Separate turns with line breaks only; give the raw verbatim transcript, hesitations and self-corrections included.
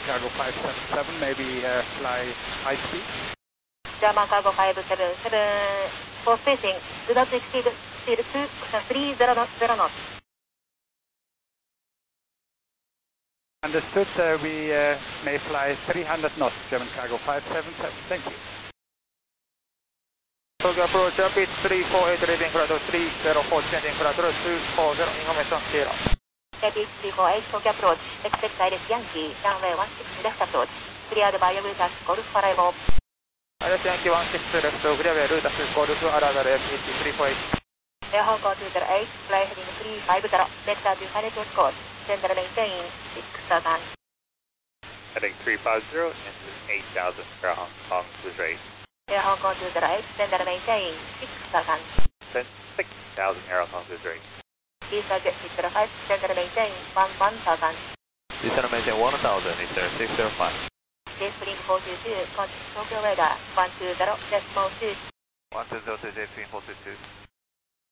Cargo five seven seven, maybe uh, fly high speed.
German Cargo five seven seven, for spacing, do not exceed speed two three zero knots.
Understood, uh, we uh, may fly three hundred knots, German Cargo five seven seven, thank you.
Tokyo approach, pitch three four eight, leaving flight three zero four, changing flight two four zero, information zero.
Pitch three four eight, Tokyo approach, expect direct Yankee, runway one six left approach, cleared by Lutas, Golf Arrival.
Direct Yankee one six left, cleared by Lutas, Golf Arrival, pitch three four eight.
Air Hong Kong two zero eight, fly heading three five zero, vector to Hannibal course, center maintain six thousand.
Heading three five zero, engine eight thousand, Air Hong Kong two zero eight.
Air Hong Kong two zero eight, center maintain six thousand.
six thousand, Air Hong Kong two zero eight.
Visa jet six zero five, center maintain one one thousand.
Visa maintain one thousand, is there six zero five.
J Spring four two two, contact Tokyo radar one two zero, decimal two.
one two zero to J Spring four two two.